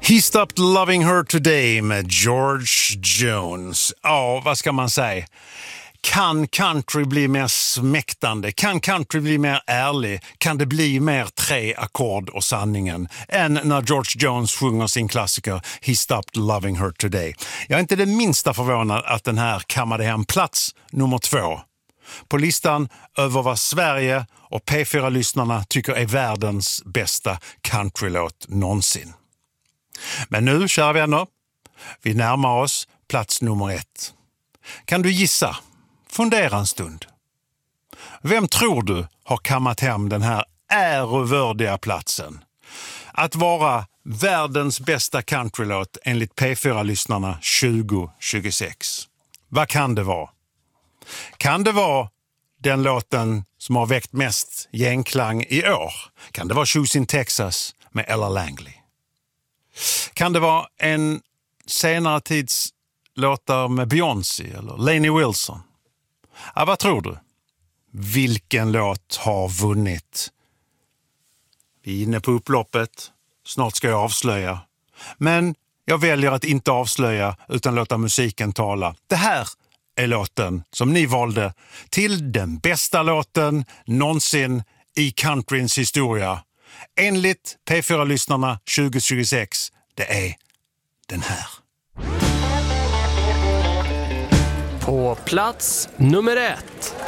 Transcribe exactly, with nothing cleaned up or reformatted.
He Stopped Loving Her Today med George Jones. Ja, vad ska man säga? Kan country bli mer smäktande? Kan country bli mer ärlig? Kan det bli mer tre ackord och sanningen än när George Jones sjunger sin klassiker He Stopped Loving Her Today? Jag är inte det minsta förvånad att den här kammade hem plats nummer två på listan över vad Sverige och P fyra-lyssnarna tycker är världens bästa countrylåt någonsin. Men nu, kära vänner, vi närmar oss plats nummer ett. Kan du gissa? Fundera en stund. Vem tror du har kammat hem den här ärevördiga platsen? Att vara världens bästa countrylåt enligt P fyra-lyssnarna tjugo tjugosex. Vad kan det vara? Kan det vara den låten som har väckt mest genklang i år? Kan det vara Shoes in Texas med Ella Langley? Kan det vara en senare tids låtar med Beyoncé eller Lainey Wilson? Ja, vad tror du? Vilken låt har vunnit? Vi är inne på upploppet. Snart ska jag avslöja. Men jag väljer att inte avslöja utan låta musiken tala. Det här är låten som ni valde till den bästa låten någonsin i countryns historia. Enligt P fyra-lyssnarna tjugo tjugosex, det är den här. På plats nummer ett.